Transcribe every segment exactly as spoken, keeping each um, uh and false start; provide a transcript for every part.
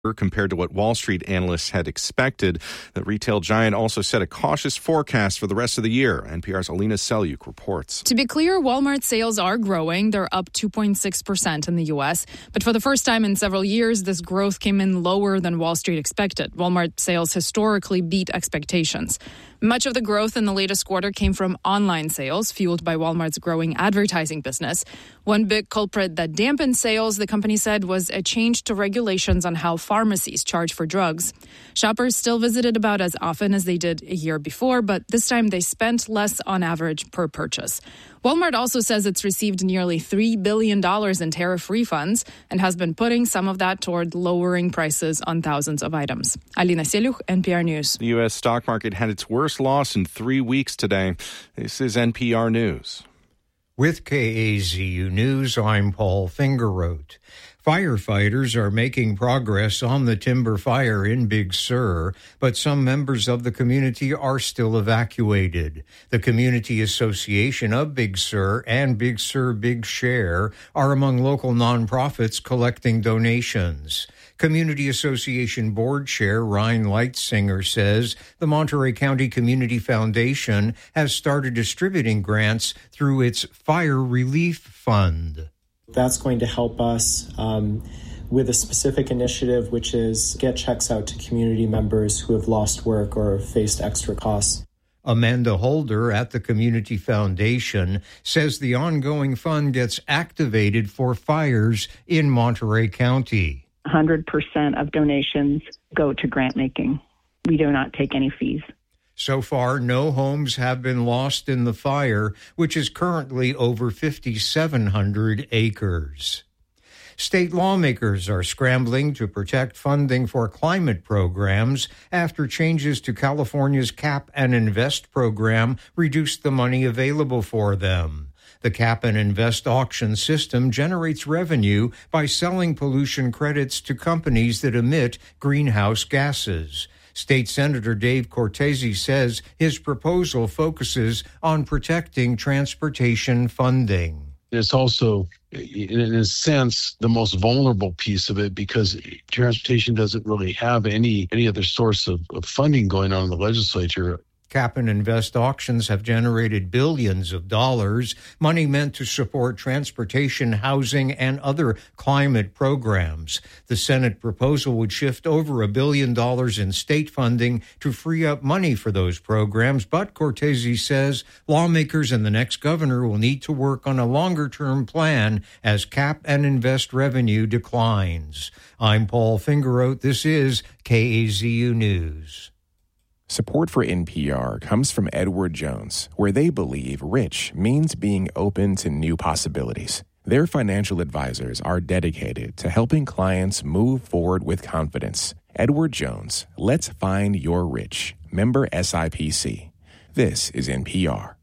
compared to what Wall Street analysts had expected. The retail giant also set a cautious forecast for the rest of the year. N P R's Alina Selyuk reports. To be clear, Walmart sales are growing. They're up two point six percent in the U S. But for the first time in several years, this growth came in lower than Wall Street expected. Walmart sales historically beat expectations. Much of the growth in the latest quarter came from online sales, fueled by Walmart's growing advertising business. One big culprit that dampened sales, the company said, was a change to regulations on how pharmacies charge for drugs. Shoppers still visited about as often as they did a year before, but this time they spent less on average per purchase. Walmart also says it's received nearly three billion dollars in tariff refunds and has been putting some of that toward lowering prices on thousands of items. Alina Selyuk, N P R News. The U S stock market had its worst loss in three weeks today. This is N P R News. With K A Z U News, I'm Paul Fingeroth. Firefighters are making progress on the timber fire in Big Sur, but some members of the community are still evacuated. The Community Association of Big Sur and Big Sur Big Share are among local nonprofits collecting donations. Community Association Board Chair Ryan Leitsinger says the Monterey County Community Foundation has started distributing grants through its Fire Relief Fund. That's going to help us um, with a specific initiative, which is get checks out to community members who have lost work or faced extra costs. Amanda Holder at the Community Foundation says the ongoing fund gets activated for fires in Monterey County. one hundred percent of donations go to grant making. We do not take any fees. So far, no homes have been lost in the fire, which is currently over five thousand seven hundred acres. State lawmakers are scrambling to protect funding for climate programs after changes to California's Cap and Invest program reduced the money available for them. The Cap and Invest auction system generates revenue by selling pollution credits to companies that emit greenhouse gases. State Senator Dave Cortese says his proposal focuses on protecting transportation funding. It's also, in a sense, the most vulnerable piece of it because transportation doesn't really have any, any other source of, of funding going on in the legislature. Cap and Invest auctions have generated billions of dollars, money meant to support transportation, housing, and other climate programs. The Senate proposal would shift over a billion dollars in state funding to free up money for those programs, but Cortese says lawmakers and the next governor will need to work on a longer-term plan as Cap and Invest revenue declines. I'm Paul Fingeroth. This is K A Z U News. Support for N P R comes from Edward Jones, where they believe rich means being open to new possibilities. Their financial advisors are dedicated to helping clients move forward with confidence. Edward Jones, let's find your rich. Member S I P C. This is N P R.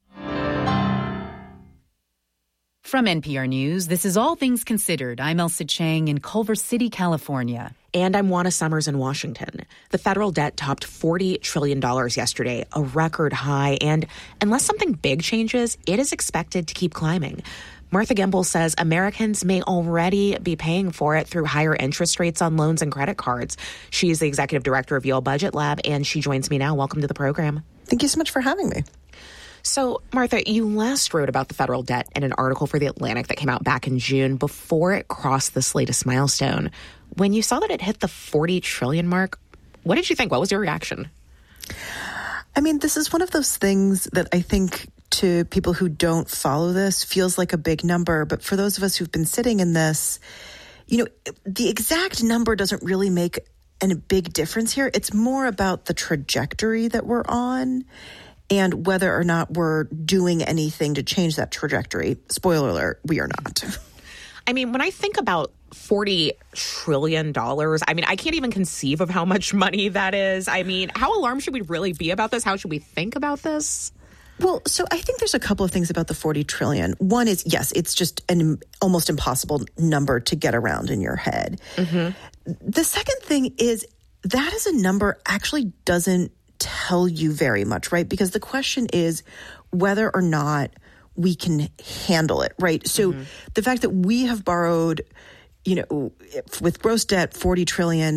From N P R News, this is All Things Considered. I'm Elsa Chang in Culver City, California. And I'm Juana Summers in Washington. The federal debt topped forty trillion dollars yesterday, a record high. And unless something big changes, it is expected to keep climbing. Martha Gimbel says Americans may already be paying for it through higher interest rates on loans and credit cards. She's the executive director of Yale Budget Lab, and she joins me now. Welcome to the program. Thank you so much for having me. So, Martha, you last wrote about the federal debt in an article for The Atlantic that came out back in June before it crossed this latest milestone. When you saw that it hit the forty trillion mark, what did you think? What was your reaction? I mean, this is one of those things that I think to people who don't follow this feels like a big number. But for those of us who've been sitting in this, you know, the exact number doesn't really make a big difference here. It's more about the trajectory that we're on and whether or not we're doing anything to change that trajectory. Spoiler alert, we are not. I mean, when I think about forty trillion dollars, I mean, I can't even conceive of how much money that is. I mean, how alarmed should we really be about this? How should we think about this? Well, so I think there's a couple of things about the forty trillion. One is, yes, it's just an almost impossible number to get around in your head. Mm-hmm. The second thing is that is a number actually doesn't tell you very much, right? Because the question is whether or not we can handle it, right? So mm-hmm. the fact that we have borrowed, you know, with gross debt forty trillion